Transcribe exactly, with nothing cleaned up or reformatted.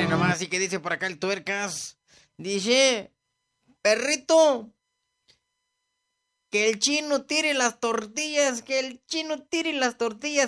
nomás, y que dice por acá el tuercas. Dice, perrito, que el chino tire las tortillas, que el chino tire las tortillas.